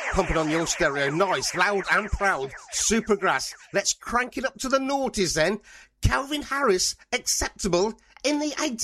Pumping on your stereo, nice, loud and proud. Supergrass. Let's crank it up to the noughties then. Calvin Harris, acceptable in the 80s.